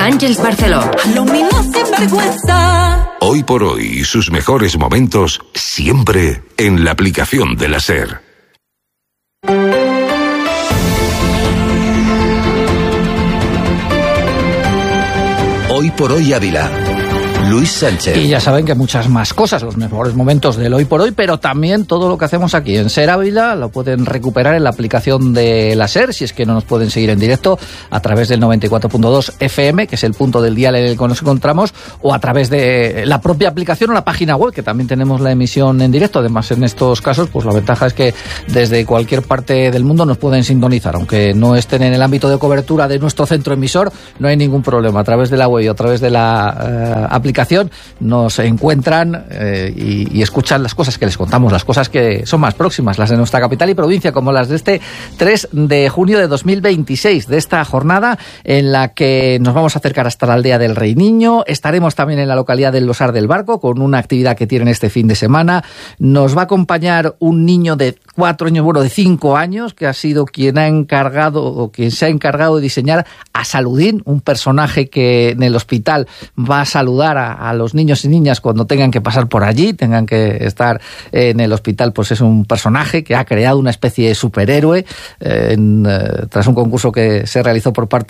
Àngels Barceló. Hoy por hoy, sus mejores momentos siempre en la aplicación de la SER. Hoy por hoy Ávila. Luis Sánchez. Y ya saben que muchas más cosas, los mejores momentos del Hoy por Hoy, pero también todo lo que hacemos aquí en SER Ávila lo pueden recuperar en la aplicación de la SER, si es que no nos pueden seguir en directo, a través del 94.2 FM, que es el punto del dial en el que nos encontramos, o a través de la propia aplicación o la página web, que también tenemos la emisión en directo. Además, en estos casos, pues la ventaja es que desde cualquier parte del mundo nos pueden sintonizar, aunque no estén en el ámbito de cobertura de nuestro centro emisor, no hay ningún problema. A través de la web y a través de la aplicación nos encuentran y escuchan las cosas que les contamos, las cosas que son más próximas, las de nuestra capital y provincia, como las de este 3 de junio de 2026, de esta jornada en la que nos vamos a acercar hasta la aldea del Rey Niño. Estaremos también en la localidad del Losar del Barco con una actividad que tienen este fin de semana. Nos va a acompañar un niño de 4 años, bueno, de 5 años, que ha sido quien ha encargado o quien se ha encargado de diseñar a Saludín, un personaje que en el hospital va a saludar a los niños y niñas cuando tengan que pasar por allí, tengan que estar en el hospital. Pues es un personaje que ha creado una especie de superhéroe tras un concurso que se realizó por parte